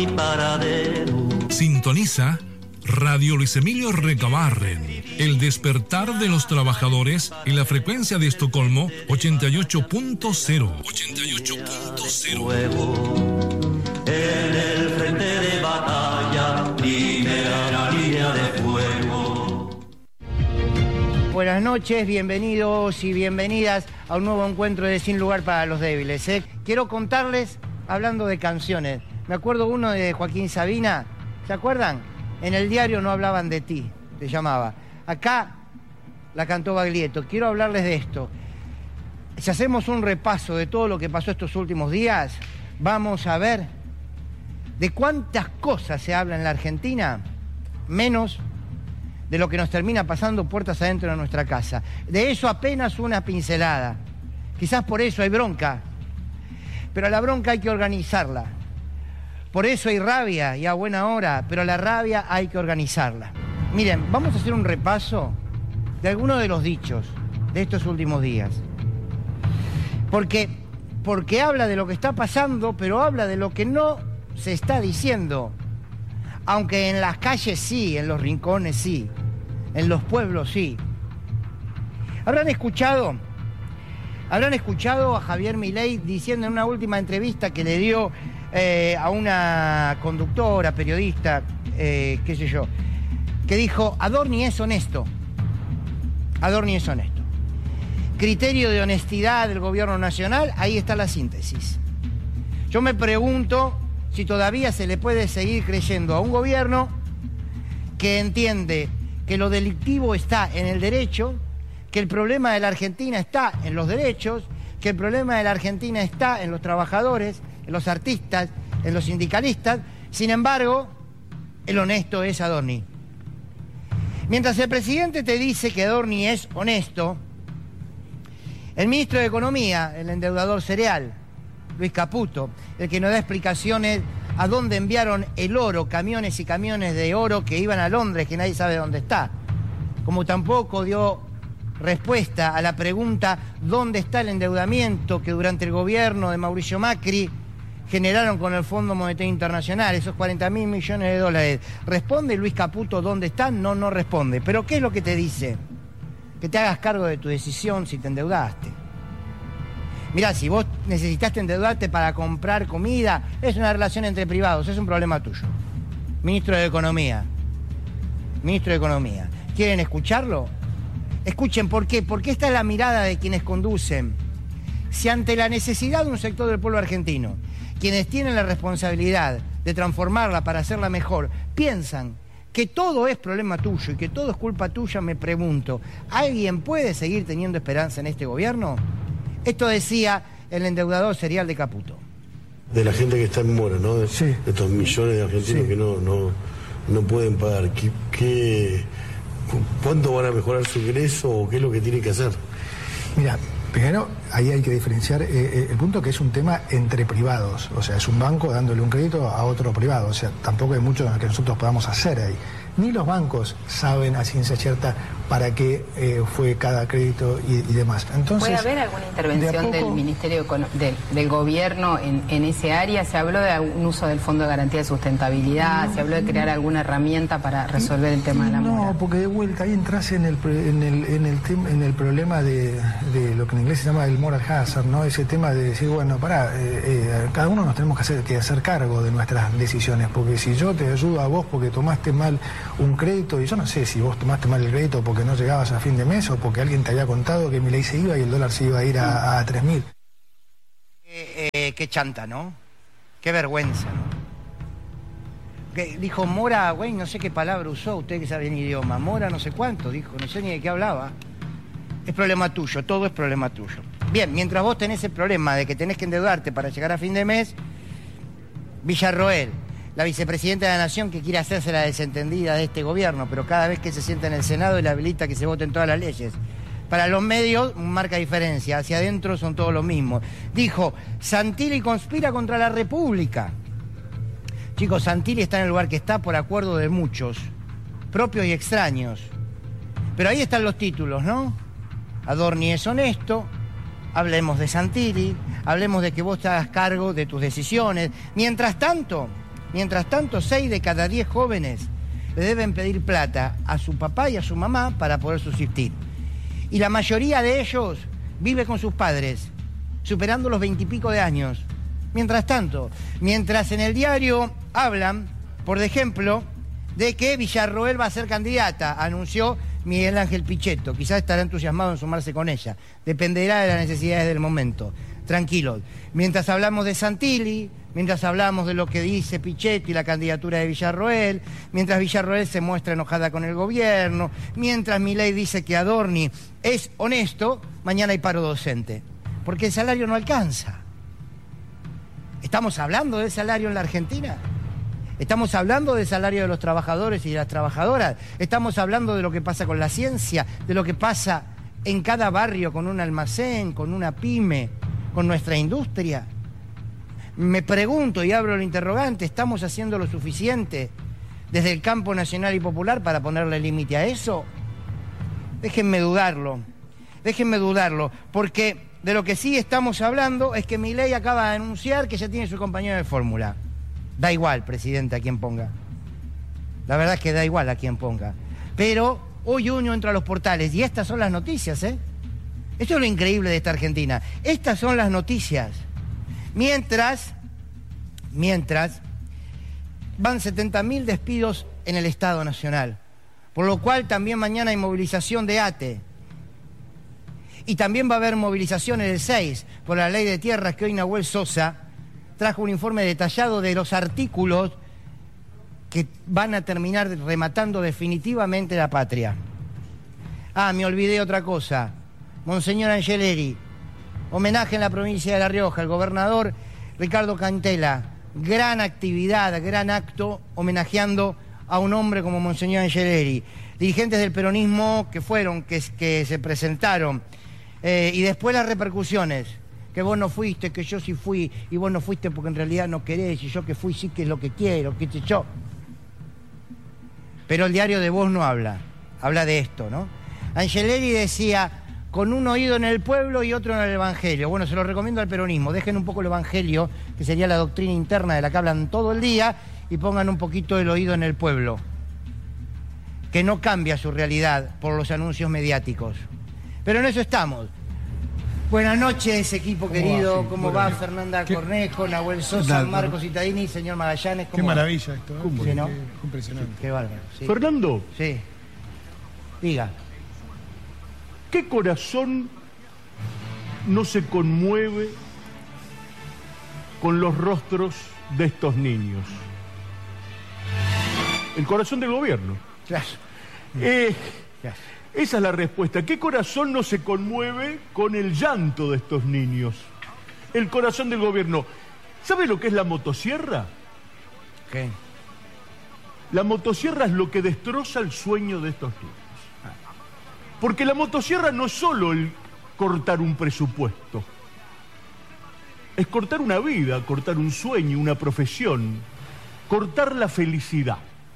Sintoniza Radio Luis Emilio Recabarren, el despertar de los trabajadores en la frecuencia de Estocolmo 88.0. 88.0. En el frente de batalla, primera línea de fuego. Buenas noches, bienvenidos y bienvenidas a un nuevo encuentro de Sin Lugar para los Débiles. Quiero contarles, hablando de canciones, me acuerdo uno de Joaquín Sabina, ¿se acuerdan? En el diario no hablaban de ti, se llamaba. Acá la cantó Baglietto. Quiero hablarles de esto. Si hacemos un repaso de todo lo que pasó estos últimos días, vamos a ver de cuántas cosas se habla en la Argentina, menos de lo que nos termina pasando puertas adentro de nuestra casa. De eso apenas una pincelada. Quizás por eso hay bronca, pero a la bronca hay que organizarla. Por eso hay rabia y a buena hora, pero la rabia hay que organizarla. Miren, vamos a hacer un repaso de algunos de los dichos de estos últimos días. Porque habla de lo que está pasando, pero habla de lo que no se está diciendo. Aunque en las calles sí, en los rincones sí, en los pueblos sí. ¿Habrán escuchado a Javier Milei diciendo en una última entrevista que le dio a una conductora, periodista, qué sé yo, que dijo: Adorni es honesto. Adorni es honesto. Criterio de honestidad del gobierno nacional, ahí está la síntesis. Yo me pregunto si todavía se le puede seguir creyendo a un gobierno que entiende que lo delictivo está en el derecho, que el problema de la Argentina está en los derechos, que el problema de la Argentina está en los trabajadores, en los artistas, en los sindicalistas. Sin embargo, el honesto es Adorni. Mientras el presidente te dice que Adorni es honesto, el ministro de Economía, el endeudador serial, Luis Caputo, el que nos da explicaciones a dónde enviaron el oro, camiones y camiones de oro que iban a Londres, que nadie sabe dónde está. Como tampoco dio respuesta a la pregunta ¿dónde está el endeudamiento que durante el gobierno de Mauricio Macri generaron con el Fondo Monetario Internacional, esos 40.000 millones de dólares? ¿Responde Luis Caputo dónde está? No responde. ¿Pero qué es lo que te dice? Que te hagas cargo de tu decisión si te endeudaste. Mirá, si vos necesitaste endeudarte para comprar comida, es una relación entre privados, es un problema tuyo. Ministro de Economía. Ministro de Economía. ¿Quieren escucharlo? Escuchen, ¿por qué? Porque esta es la mirada de quienes conducen. Si ante la necesidad de un sector del pueblo argentino, quienes tienen la responsabilidad de transformarla para hacerla mejor, piensan que todo es problema tuyo y que todo es culpa tuya, me pregunto, ¿alguien puede seguir teniendo esperanza en este gobierno? Esto decía el endeudador serial de Caputo. De la gente que está en mora, ¿no? Sí. De estos millones de argentinos, sí, que no pueden pagar. ¿Cuánto van a mejorar su ingreso o qué es lo que tienen que hacer? Mira, primero ahí hay que diferenciar el punto que es un tema entre privados. O sea, es un banco dándole un crédito a otro privado. O sea, tampoco hay mucho que nosotros podamos hacer ahí. Ni los bancos saben a ciencia cierta para qué fue cada crédito y demás. Entonces, ¿puede haber alguna intervención del Ministerio del Gobierno en ese área? ¿Se habló de un uso del Fondo de Garantía de Sustentabilidad? ¿Se habló de crear alguna herramienta para resolver el tema de la mora? No, porque de vuelta ahí entras en el problema de lo que en inglés se llama el moral hazard, ¿no? Ese tema de decir, bueno, cada uno nos tenemos que hacer cargo de nuestras decisiones, porque si yo te ayudo a vos porque tomaste mal un crédito, y yo no sé si vos tomaste mal el crédito porque no llegabas a fin de mes o porque alguien te había contado que Milei se iba y el dólar se iba a ir a 3.000. Qué chanta, ¿no? Qué vergüenza, ¿no? Que dijo Mora, güey, no sé qué palabra usó, usted que sabe en idioma. Mora no sé cuánto, dijo, no sé ni de qué hablaba. Es problema tuyo, todo es problema tuyo. Bien, mientras vos tenés el problema de que tenés que endeudarte para llegar a fin de mes, Villarroel, la vicepresidenta de la Nación, que quiere hacerse la desentendida de este gobierno, pero cada vez que se sienta en el Senado le habilita que se voten todas las leyes. Para los medios marca diferencia, hacia adentro son todos los mismos. Dijo, Santilli conspira contra la República. Chicos, Santilli está en el lugar que está por acuerdo de muchos, propios y extraños. Pero ahí están los títulos, ¿no? Adorni es honesto, hablemos de Santilli, hablemos de que vos te hagas cargo de tus decisiones. Mientras tanto, Mientras tanto, 6 de cada 10 jóvenes le deben pedir plata a su papá y a su mamá para poder subsistir. Y la mayoría de ellos vive con sus padres, superando los 20 y pico de años. Mientras tanto, mientras en el diario hablan, por ejemplo, de que Villarroel va a ser candidata, anunció Miguel Ángel Pichetto. Quizás estará entusiasmado en sumarse con ella. Dependerá de las necesidades del momento. Tranquilos. Mientras hablamos de Santilli, mientras hablamos de lo que dice Pichetto y la candidatura de Villarroel, mientras Villarroel se muestra enojada con el gobierno, mientras Milei dice que Adorni es honesto, mañana hay paro docente. Porque el salario no alcanza. ¿Estamos hablando del salario en la Argentina? ¿Estamos hablando del salario de los trabajadores y de las trabajadoras? ¿Estamos hablando de lo que pasa con la ciencia? ¿De lo que pasa en cada barrio con un almacén, con una pyme, con nuestra industria? Me pregunto y abro el interrogante, ¿estamos haciendo lo suficiente desde el campo nacional y popular para ponerle límite a eso? Déjenme dudarlo, porque de lo que sí estamos hablando es que Milei acaba de anunciar que ya tiene su compañero de fórmula. Da igual, presidente, a quién ponga. La verdad es que da igual a quién ponga. Pero hoy uno entra a los portales y estas son las noticias, ¿eh? Esto es lo increíble de esta Argentina. Estas son las noticias. Mientras van 70.000 despidos en el Estado Nacional. Por lo cual también mañana hay movilización de ATE. Y también va a haber movilizaciones del 6 por la ley de tierras que hoy Nahuel Sosa trajo un informe detallado de los artículos que van a terminar rematando definitivamente la patria. Ah, me olvidé otra cosa. Monseñor Angeleri, homenaje en la provincia de La Rioja, el gobernador Ricardo Cantela, gran actividad, gran acto homenajeando a un hombre como Monseñor Angeleri. Dirigentes del peronismo que fueron, que se presentaron, y después las repercusiones. Que vos no fuiste, que yo sí fui, y vos no fuiste porque en realidad no querés, y yo que fui sí que es lo que quiero, qué sé yo. Pero el diario de Vos no habla de esto, ¿no? Angeleri decía, con un oído en el pueblo y otro en el evangelio. Bueno, se lo recomiendo al peronismo, dejen un poco el evangelio, que sería la doctrina interna de la que hablan todo el día, y pongan un poquito el oído en el pueblo, que no cambia su realidad por los anuncios mediáticos. Pero en eso estamos. Buenas noches, equipo querido. ¿Cómo va? Fernanda Cornejo, Nahuel Sosa, Marcos Cittadini, señor Magallanes. Qué maravilla esto, ¿eh? Sí, ¿no? Qué impresionante. Qué bárbaro. Sí. Fernando, Sí. Diga. ¿qué corazón no se conmueve con los rostros de estos niños? El corazón del gobierno. Claro. Claro. Esa es la respuesta. ¿Qué corazón no se conmueve con el llanto de estos niños? El corazón del gobierno. ¿Sabe lo que es la motosierra? ¿Qué? La motosierra es lo que destroza el sueño de estos niños. Porque la motosierra no es solo el cortar un presupuesto. Es cortar una vida, cortar un sueño, una profesión. Cortar la felicidad.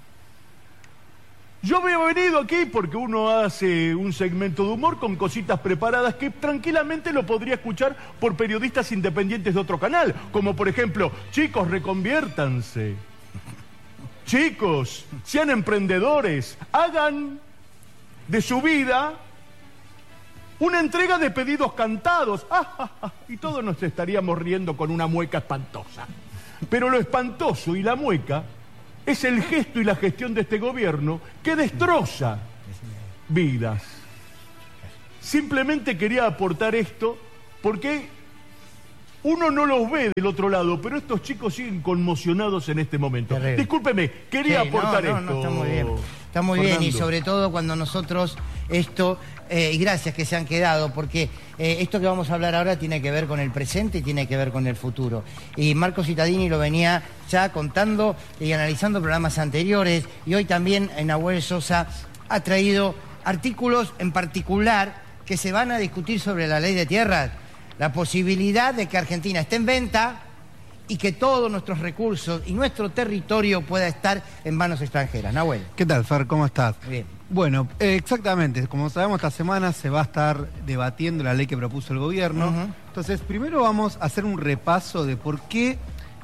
Yo me he venido aquí porque uno hace un segmento de humor con cositas preparadas que tranquilamente lo podría escuchar por periodistas independientes de otro canal. Como por ejemplo, chicos, reconviértanse. Chicos, sean emprendedores. Hagan de su vida una entrega de pedidos cantados. Y todos nos estaríamos riendo con una mueca espantosa. Pero lo espantoso y la mueca es el gesto y la gestión de este gobierno que destroza vidas. Simplemente quería aportar esto porque uno no los ve del otro lado, pero estos chicos siguen conmocionados en este momento. Terrible. Discúlpeme, quería aportar esto. No, está muy bien. Está muy bien, y sobre todo cuando nosotros esto, y gracias que se han quedado, porque esto que vamos a hablar ahora tiene que ver con el presente y tiene que ver con el futuro. Y Marcos Cittadini lo venía ya contando y analizando programas anteriores, y hoy también Nahuel Sosa ha traído artículos en particular que se van a discutir sobre la ley de tierras, la posibilidad de que Argentina esté en venta y que todos nuestros recursos y nuestro territorio pueda estar en manos extranjeras. Nahuel. ¿Qué tal, Fer? ¿Cómo estás? Bien. Bueno, exactamente. Como sabemos, esta semana se va a estar debatiendo la ley que propuso el gobierno. Entonces, primero vamos a hacer un repaso de por qué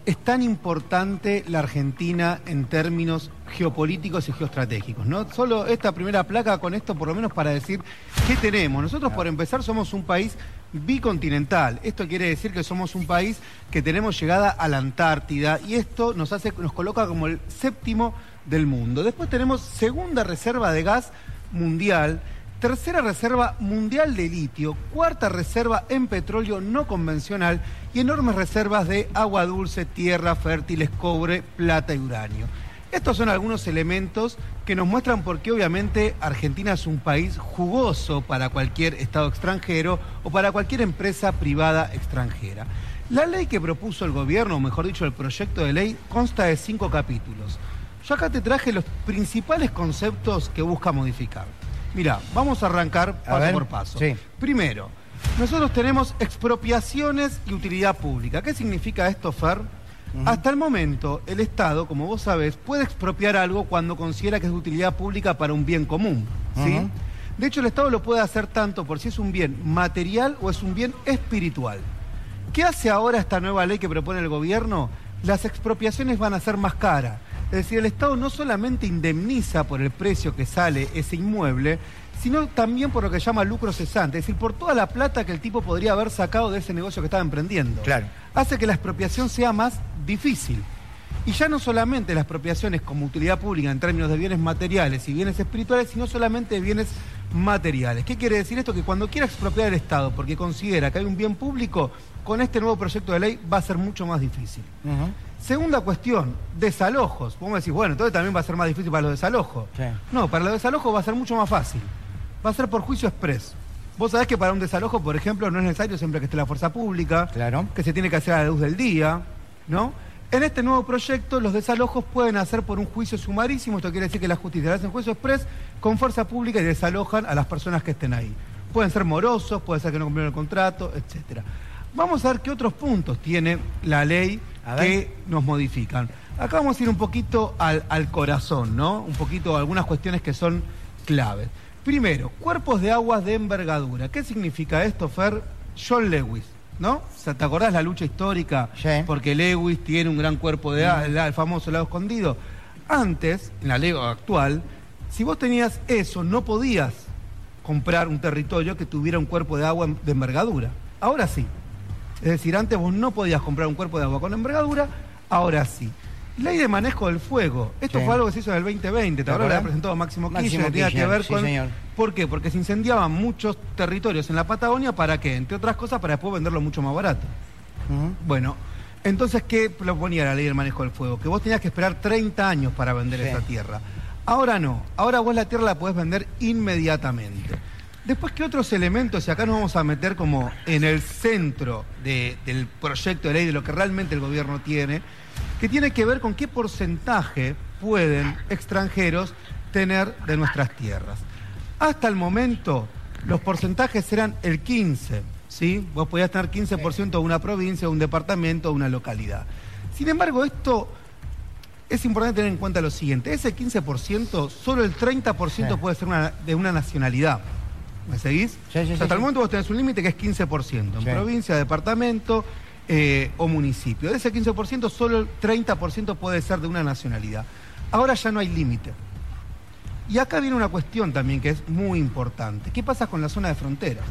es tan importante la Argentina en términos geopolíticos y geoestratégicos, ¿no? Solo esta primera placa con esto, por lo menos para decir qué tenemos. Nosotros, por empezar, somos un país bicontinental. Esto quiere decir que somos un país que tenemos llegada a la Antártida y esto nos coloca como el 7º del mundo. Después tenemos segunda reserva de gas mundial, tercera reserva mundial de litio, cuarta reserva en petróleo no convencional y enormes reservas de agua dulce, tierra, fértiles, cobre, plata y uranio. Estos son algunos elementos que nos muestran por qué obviamente Argentina es un país jugoso para cualquier Estado extranjero o para cualquier empresa privada extranjera. La ley que propuso el gobierno, o mejor dicho, el proyecto de ley, consta de 5 capítulos. Yo acá te traje los principales conceptos que busca modificar. Mirá, vamos a arrancar paso por paso. Sí. Primero, nosotros tenemos expropiaciones y utilidad pública. ¿Qué significa esto, Fer? Hasta el momento, el Estado, como vos sabés, puede expropiar algo cuando considera que es de utilidad pública para un bien común, ¿sí? De hecho, el Estado lo puede hacer tanto por si es un bien material o es un bien espiritual. ¿Qué hace ahora esta nueva ley que propone el gobierno? Las expropiaciones van a ser más caras. Es decir, el Estado no solamente indemniza por el precio que sale ese inmueble, sino también por lo que llama lucro cesante, es decir, por toda la plata que el tipo podría haber sacado de ese negocio que estaba emprendiendo. Claro. Hace que la expropiación sea más difícil. Y ya no solamente las expropiaciones como utilidad pública en términos de bienes materiales y bienes espirituales, sino solamente de bienes materiales. ¿Qué quiere decir esto? Que cuando quiera expropiar el Estado porque considera que hay un bien público, con este nuevo proyecto de ley va a ser mucho más difícil. Segunda cuestión, desalojos. Vamos a decir, bueno, entonces también va a ser más difícil para los desalojos. Sí. No, para los desalojos va a ser mucho más fácil. Va a ser por juicio exprés. Vos sabés que para un desalojo, por ejemplo, no es necesario siempre que esté la fuerza pública, claro, que se tiene que hacer a la luz del día, ¿no? En este nuevo proyecto, los desalojos pueden hacer por un juicio sumarísimo. Esto quiere decir que la justicia le hace un juicio exprés con fuerza pública y desalojan a las personas que estén ahí. Pueden ser morosos, puede ser que no cumplieron el contrato, etc. Vamos a ver qué otros puntos tiene la ley que nos modifican. Acá vamos a ir un poquito al corazón, ¿no? Un poquito algunas cuestiones que son claves. Primero, cuerpos de aguas de envergadura. ¿Qué significa esto, Fer? John Lewis, ¿no? O sea, ¿te acordás la lucha histórica? Sí. Porque Lewis tiene un gran cuerpo de agua, el famoso lago escondido. Antes, en la ley actual, si vos tenías eso, no podías comprar un territorio que tuviera un cuerpo de agua de envergadura. Ahora sí. Es decir, antes vos no podías comprar un cuerpo de agua con envergadura, ahora sí. Ley de manejo del fuego. Esto fue algo que se hizo en el 2020. ¿Te acuerdas? Lo había presentado Máximo Kirchner, que tenía que ver con... Señor. ¿Por qué? Porque se incendiaban muchos territorios en la Patagonia. ¿Para qué? Entre otras cosas, para después venderlo mucho más barato. Bueno, entonces, ¿qué proponía la ley del manejo del fuego? Que vos tenías que esperar 30 años para vender esa tierra. Ahora no. Ahora vos la tierra la podés vender inmediatamente. Después, ¿qué otros elementos? Y acá nos vamos a meter como en el centro del proyecto de ley, de lo que realmente el gobierno tiene, que tiene que ver con qué porcentaje pueden extranjeros tener de nuestras tierras. Hasta el momento, los porcentajes eran el 15%, ¿sí? Vos podías tener 15% de una provincia, de un departamento, de una localidad. Sin embargo, esto es importante tener en cuenta lo siguiente. Ese 15%, solo el 30% puede ser de una nacionalidad. ¿Me seguís? Sí, hasta el momento vos tenés un límite que es 15%, en provincia, departamento o municipio. De ese 15%, solo el 30% puede ser de una nacionalidad. Ahora ya no hay límite. Y acá viene una cuestión también que es muy importante. ¿Qué pasa con la zona de frontera?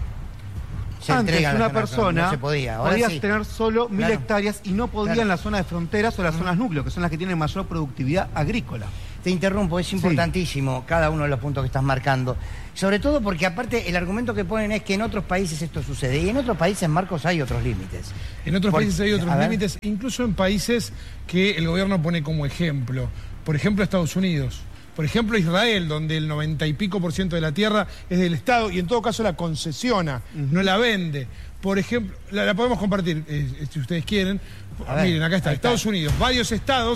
Antes una persona podía tener solo 1000 hectáreas y no podía en la zona de fronteras o las zonas núcleo, que son las que tienen mayor productividad agrícola. Te interrumpo, es importantísimo cada uno de los puntos que estás marcando. Sobre todo porque aparte el argumento que ponen es que en otros países esto sucede. Y en otros países, Marcos, hay otros límites. En otros países hay otros límites, incluso en países que el gobierno pone como ejemplo. Por ejemplo, Estados Unidos. Por ejemplo, Israel, donde el 90 y pico % de la tierra es del Estado y en todo caso la concesiona, no la vende. Por ejemplo, la podemos compartir si ustedes quieren. Miren, acá está, Estados Unidos. Varios estados,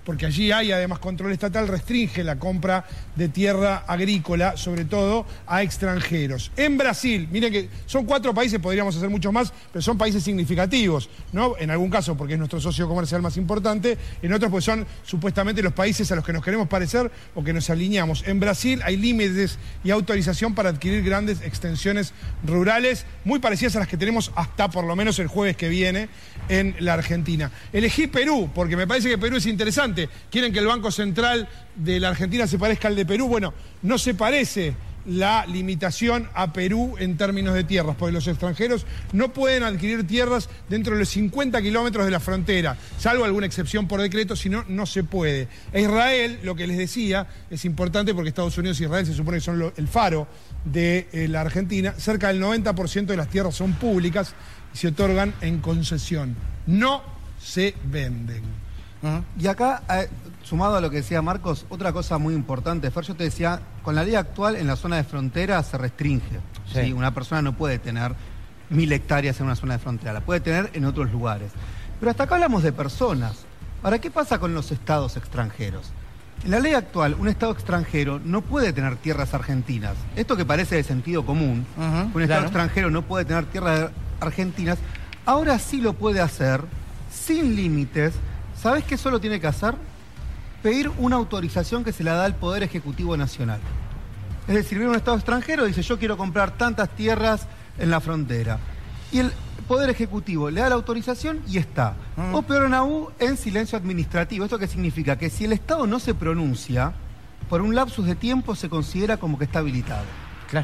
porque allí hay además control estatal, restringe la compra de tierra agrícola, sobre todo a extranjeros. En Brasil, miren que son 4 países, podríamos hacer muchos más, pero son países significativos, ¿no? En algún caso porque es nuestro socio comercial más importante, en otros pues son supuestamente los países a los que nos queremos parecer o que nos alineamos. En Brasil hay límites y autorización para adquirir grandes extensiones rurales, muy parecidas a las que tenemos hasta por lo menos el jueves que viene en la Argentina. Elegí Perú, porque me parece que Perú es interesante. ¿Quieren que el Banco Central de la Argentina se parezca al de Perú? Bueno, no se parece la limitación a Perú en términos de tierras, porque los extranjeros no pueden adquirir tierras dentro de los 50 kilómetros de la frontera, salvo alguna excepción por decreto, si no, no se puede. A Israel, lo que les decía, es importante porque Estados Unidos e Israel se supone que son el faro de la Argentina. Cerca del 90% de las tierras son públicas y se otorgan en concesión, no se venden. Y acá, sumado a lo que decía Marcos, otra cosa muy importante, Fer, yo te decía, con la ley actual en la zona de frontera se restringe. ¿Sí? Una persona no puede tener 1000 hectáreas en una zona de frontera, la puede tener en otros lugares. Pero hasta acá hablamos de personas. Ahora, ¿qué pasa con los estados extranjeros? En la ley actual, un estado extranjero no puede tener tierras argentinas. Esto que parece de sentido común, un estado extranjero no puede tener tierras argentinas, ahora sí lo puede hacer sin límites. ¿Sabés qué solo tiene que hacer? Pedir una autorización que se la da al Poder Ejecutivo Nacional. Es decir, viene un Estado extranjero y dice, yo quiero comprar tantas tierras en la frontera. Y el Poder Ejecutivo le da la autorización y está. O peor aún, en silencio administrativo. ¿Esto qué significa? Que si el Estado no se pronuncia, por un lapsus de tiempo se considera como que está habilitado. Claro.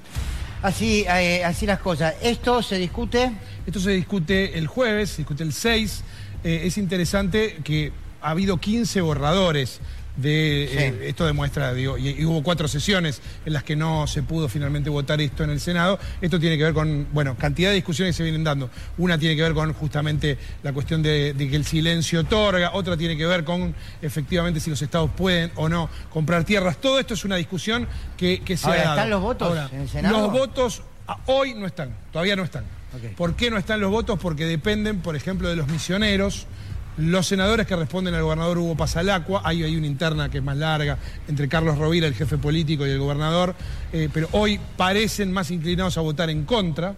Así las cosas. ¿Esto se discute? Esto se discute el jueves, se discute el 6. Es interesante que ha habido 15 borradores de esto demuestra, digo, y hubo 4 sesiones en las que no se pudo finalmente votar esto en el Senado. Esto tiene que ver con, bueno, cantidad de discusiones que se vienen dando. Una tiene que ver con justamente la cuestión de que el silencio otorga, otra tiene que ver con efectivamente si los estados pueden o no comprar tierras. Todo esto es una discusión que se ha dado. ¿Están los votos en el Senado? Los votos hoy no están, todavía no están. ¿Por qué no están los votos? Porque dependen, por ejemplo, de los misioneros. Los senadores que responden al gobernador Hugo Pasalacqua, hay una interna que es más larga entre Carlos Rovira, el jefe político, y el gobernador, pero hoy parecen más inclinados a votar en contra.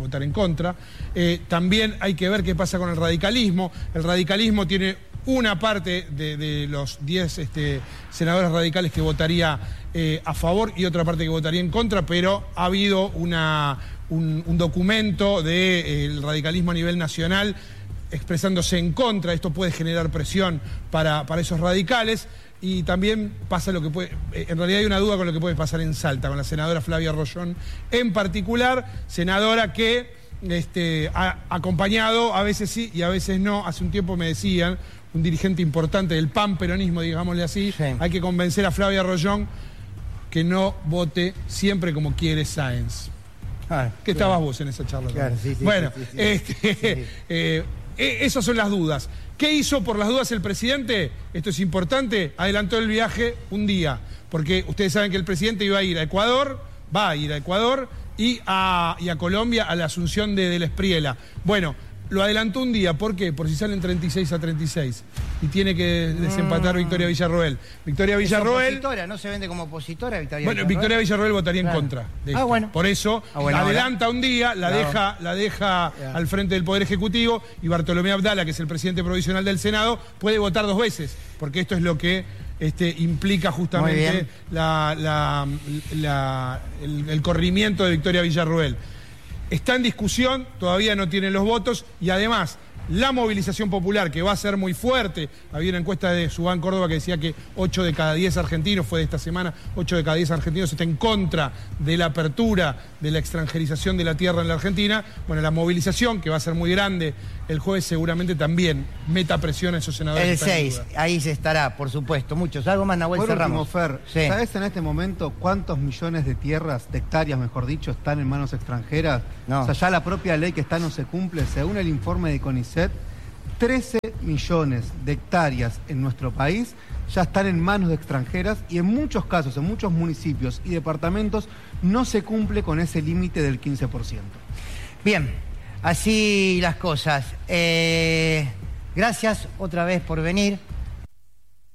También hay que ver qué pasa con el radicalismo. El radicalismo tiene una parte de los 10 senadores radicales que votaría a favor y otra parte que votaría en contra, pero ha habido un documento del radicalismo a nivel nacional expresándose en contra. Esto puede generar presión para esos radicales. Y también pasa lo que puede... En realidad hay una duda con lo que puede pasar en Salta, con la senadora Flavia Rollón en particular, senadora que ha acompañado, a veces sí y a veces no. Hace un tiempo me decían, un dirigente importante del PAN peronismo, digámosle así, hay que convencer a Flavia Rollón que no vote siempre como quiere Sáenz. ¿Qué estabas vos en esa charla? Claro, sí, bueno, esas son las dudas. ¿Qué hizo por las dudas el presidente? Esto es importante, adelantó el viaje un día, porque ustedes saben que el presidente iba a ir a Ecuador, va a ir a Ecuador y a Colombia a la asunción de Del Espriella. Bueno, lo adelantó un día, ¿por qué? Por si salen 36-36 y tiene que desempatar Victoria Villarroel. Victoria Villarroel... Opositora, ¿no se vende como opositora Victoria Villarroel? Bueno, Victoria Villarroel votaría en contra de esto. Bueno. Por eso, la adelanta un día, la deja al frente del Poder Ejecutivo y Bartolomé Abdala, que es el presidente provisional del Senado, puede votar 2 veces, porque esto es lo que implica justamente el corrimiento de Victoria Villarroel. Está en discusión, todavía no tiene los votos y además la movilización popular, que va a ser muy fuerte. Había una encuesta de Subán Córdoba que decía que 8 de cada 10 argentinos, fue de esta semana, 8 de cada 10 argentinos están en contra de la apertura de la extranjerización de la tierra en la Argentina. Bueno, la movilización, que va a ser muy grande el jueves, seguramente también meta presión a esos senadores. El 6, ahí se estará, por supuesto, muchos. Algo más, Nahuel, cerramos. Fer, ¿sabés en este momento cuántos millones de tierras, de hectáreas, mejor dicho, están en manos extranjeras? No. O sea, ya la propia ley que está no se cumple. Según el informe de CONICET, 13 millones de hectáreas en nuestro país ya están en manos de extranjeras y en muchos casos, en muchos municipios y departamentos, no se cumple con ese límite del 15%. Bien, así las cosas. Gracias otra vez por venir.